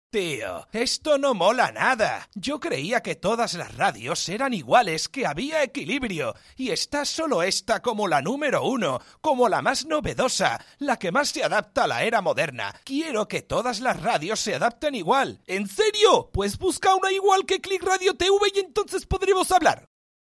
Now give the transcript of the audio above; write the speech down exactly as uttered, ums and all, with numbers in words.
Tío, esto no mola nada. Yo creía que todas las radios eran iguales, que había equilibrio. Y está solo esta como la número uno, como la más novedosa, la que más se adapta a la era moderna. Quiero que todas las radios se adapten igual. ¿En serio? Pues busca una igual que Click Radio T V y entonces podremos hablar.